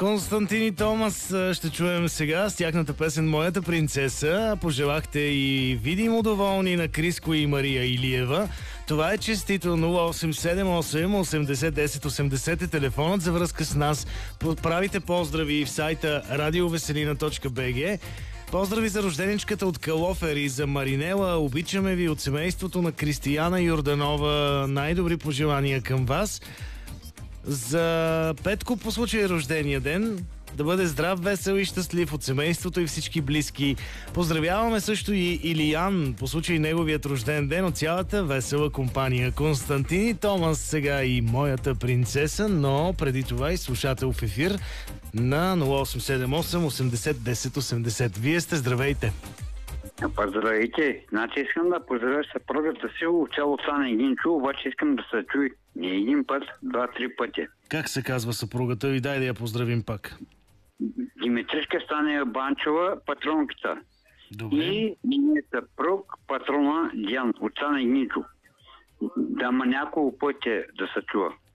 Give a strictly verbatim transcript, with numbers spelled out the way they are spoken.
Константин и Томас ще чуем сега с тяхната песен "Моята принцеса". Пожелахте и видимо доволни на Криско и Мария Илиева. Това е честито. Нула осем седем осем осемдесет десет осемдесет е телефонът за връзка с нас. Правите поздрави в сайта радиовеселина точка би джи. Поздрави за рожденичката от Калофер и за Маринела. Обичаме ви от семейството на Кристияна Йорданова. Най-добри пожелания към вас. За Петко по случай рождения ден. Да бъде здрав, весел и щастлив от семейството и всички близки. Поздравяваме също и Илиян по случай неговият рожден ден от цялата весела компания. Константин и Томас сега и "Моята принцеса", но преди това и слушател в ефир на нула осем седем осем осемдесет десет осемдесет. Вие сте, здравейте! Поздравейте! Значи искам да поздравя съпругата си, учало Цане Гинчо, обаче искам да се чуи не един път, два-три пъти. Как се казва съпругата ви? Дай да я поздравим пак. Димитричка Станева Банчева, патронката. Добре. И нейният съпруг, патрона Диан, от Цане Гинчо. Да, ма няколко пъти да се чува.